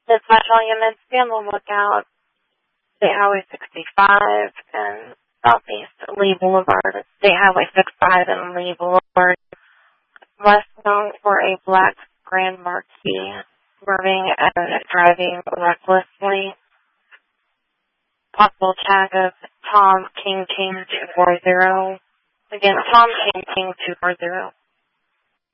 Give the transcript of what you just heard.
Dispatch all units, be on the lookout. State Highway 65 and Southeast Lee Boulevard. State Highway 65 and Lee Boulevard. West known for a black Grand Marquis swerving and driving recklessly. Possible tag of Tom King 240. Again, Tom King 240.